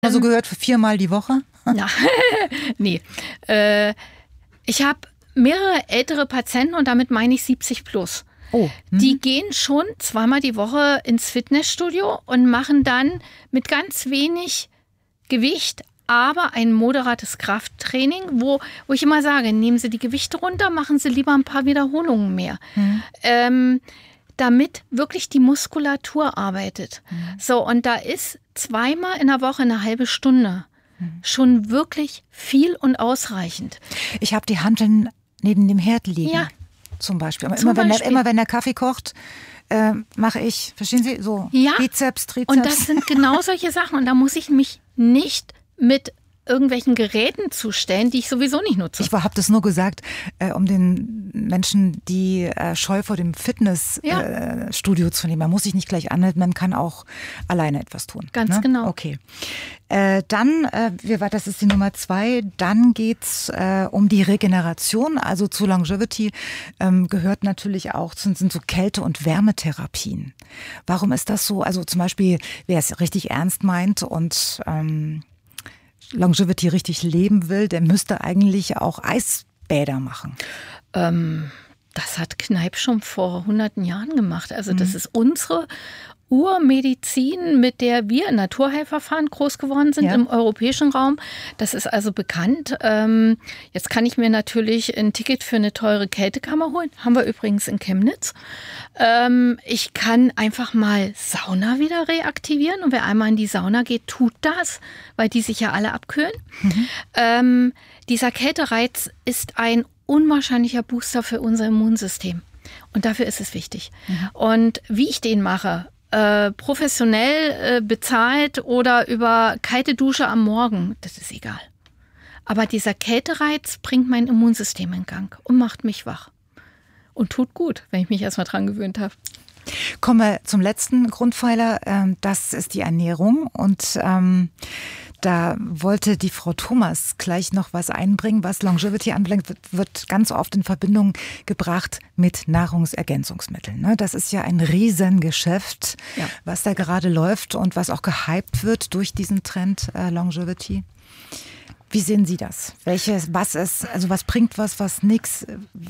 Also gehört für 4-mal die Woche? Na, nee. Ich habe mehrere ältere Patienten und damit meine ich 70 plus. Oh. Die gehen schon 2-mal die Woche ins Fitnessstudio und machen dann mit ganz wenig Gewicht, aber ein moderates Krafttraining, wo ich immer sage, nehmen Sie die Gewichte runter, machen Sie lieber ein paar Wiederholungen mehr. Damit wirklich die Muskulatur arbeitet. So, und da ist 2-mal in der Woche eine halbe Stunde schon wirklich viel und ausreichend. Ich habe die Hanteln neben dem Herd liegen. Ja. Zum Beispiel. Aber Zum immer wenn der Kaffee kocht, mache ich, verstehen Sie, so Ja. Bizeps, Trizeps. Und das sind genau solche Sachen. Und da muss ich mich nicht mit irgendwelchen Geräten zustellen, die ich sowieso nicht nutze. Ich habe das nur gesagt, um den Menschen, die Scheu vor dem Fitnessstudio zu nehmen. Man muss sich nicht gleich anmelden, man kann auch alleine etwas tun. Ganz genau. Okay. Dann, das ist die Nummer 2, dann geht's um die Regeneration. Also zu Longevity gehört natürlich auch, sind so Kälte- und Wärmetherapien. Warum ist das so? Also zum Beispiel, wer es richtig ernst meint und Longevity richtig leben will, der müsste eigentlich auch Eisbäder machen. Das hat Kneipp schon vor hunderten Jahren gemacht. Also das ist unsere Urmedizin, mit der wir in Naturheilverfahren groß geworden sind im europäischen Raum. Das ist also bekannt. Jetzt kann ich mir natürlich ein Ticket für eine teure Kältekammer holen. Haben wir übrigens in Chemnitz. Ich kann einfach mal Sauna wieder reaktivieren. Und wer einmal in die Sauna geht, tut das, weil die sich ja alle abkühlen. Dieser Kältereiz ist ein unwahrscheinlicher Booster für unser Immunsystem. Und dafür ist es wichtig. Und wie ich den mache, professionell bezahlt oder über kalte Dusche am Morgen, das ist egal. Aber dieser Kältereiz bringt mein Immunsystem in Gang und macht mich wach. Und tut gut, wenn ich mich erstmal dran gewöhnt habe. Kommen wir zum letzten Grundpfeiler, das ist die Ernährung. Und da wollte die Frau Thomas gleich noch was einbringen, was Longevity anbelangt, wird ganz oft in Verbindung gebracht mit Nahrungsergänzungsmitteln. Das ist ja ein Riesengeschäft, was da gerade läuft und was auch gehypt wird durch diesen Trend Longevity. Wie sehen Sie das? Was bringt was nix?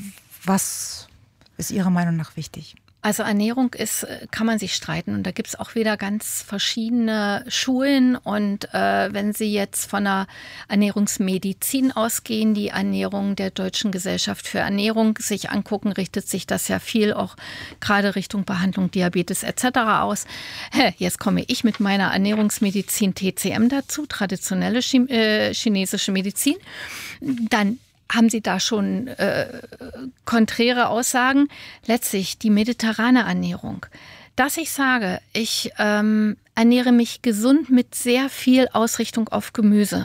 Was ist Ihrer Meinung nach wichtig? Also Ernährung kann man sich streiten und da gibt's auch wieder ganz verschiedene Schulen und wenn Sie jetzt von der Ernährungsmedizin ausgehen, die Ernährung der Deutschen Gesellschaft für Ernährung sich angucken, richtet sich das ja viel auch gerade Richtung Behandlung Diabetes etc. aus. Jetzt komme ich mit meiner Ernährungsmedizin TCM dazu, traditionelle chinesische Medizin. Dann haben Sie da schon konträre Aussagen? Letztlich die mediterrane Ernährung. Dass ich sage, ich ernähre mich gesund mit sehr viel Ausrichtung auf Gemüse,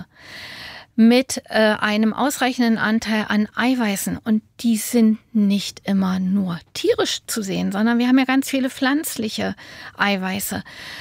mit einem ausreichenden Anteil an Eiweißen. Und die sind nicht immer nur tierisch zu sehen, sondern wir haben ja ganz viele pflanzliche Eiweiße.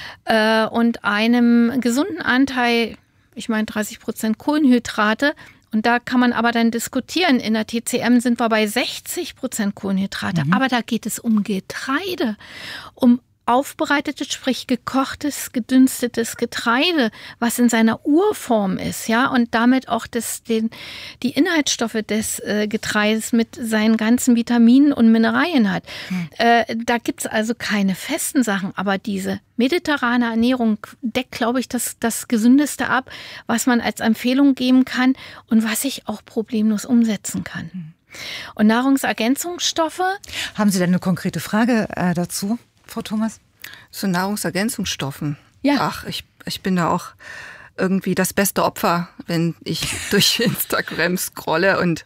Und einem gesunden Anteil, ich meine 30% Kohlenhydrate. Und da kann man aber dann diskutieren. In der TCM sind wir bei 60% Kohlenhydrate. Aber da geht es um Getreide, um aufbereitetes, sprich gekochtes, gedünstetes Getreide, was in seiner Urform ist, ja, und damit auch die Inhaltsstoffe des Getreides mit seinen ganzen Vitaminen und Mineralien hat. Da gibt's also keine festen Sachen, aber diese mediterrane Ernährung deckt, glaube ich, das Gesündeste ab, was man als Empfehlung geben kann und was ich auch problemlos umsetzen kann. Und Nahrungsergänzungsstoffe. Haben Sie denn eine konkrete Frage dazu, Frau Thomas? Zu Nahrungsergänzungsstoffen. Ja. Ach, ich bin da auch irgendwie das beste Opfer, wenn ich durch Instagram scrolle und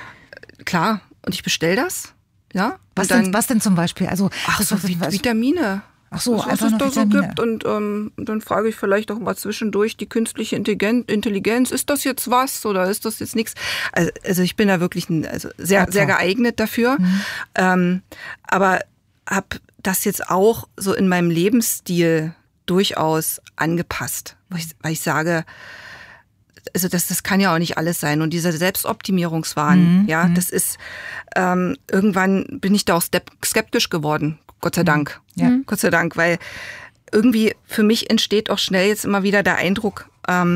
klar, und ich bestelle das. Ja. Was denn zum Beispiel? Also, Vitamine. Ach so, was es da so gibt. Und dann frage ich vielleicht auch mal zwischendurch die künstliche Intelligenz, ist das jetzt was oder ist das jetzt nichts? Also ich bin da wirklich sehr geeignet dafür. Aber habe das jetzt auch so in meinem Lebensstil durchaus angepasst, weil ich sage, also das kann ja auch nicht alles sein. Und dieser Selbstoptimierungswahn, das ist, irgendwann bin ich da auch skeptisch geworden, Gott sei Dank. Ja. Gott sei Dank, weil irgendwie für mich entsteht auch schnell jetzt immer wieder der Eindruck,